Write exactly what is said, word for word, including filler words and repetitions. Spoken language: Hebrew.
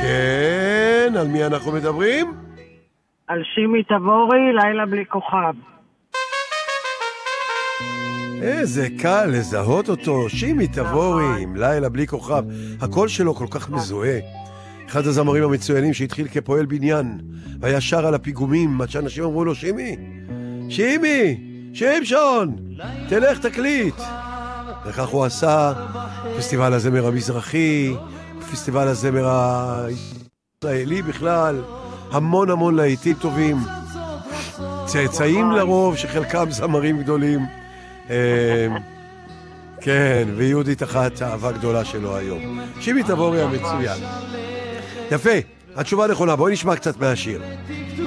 כן, על מי אנחנו מדברים? על שימי תבורי, לילה בלי כוכב. איזה קל לזהות אותו, שימי תבורי עם לילה בלי כוכב. הקול שלו כל כך מזוהה. אחד הזמרים המצוינים שהתחיל כפועל בניין והיה שר על הפיגומים עד שאנשים אמרו לו, שימי, שימי, שמשון, תלך תקליט. וכך הוא עשה פסטיבל הזמר המזרחי, פסטיבל הזמר הישראלי בכלל, המון המון להיטים טובים, צאצאים לרוב שחלקם זמרים גדולים. כן, ויהודית אחת אהבה גדולה שלו היום. שימי תבורי המצוין. יפה, התשובה נכונה, בואי נשמע קצת מהשיר.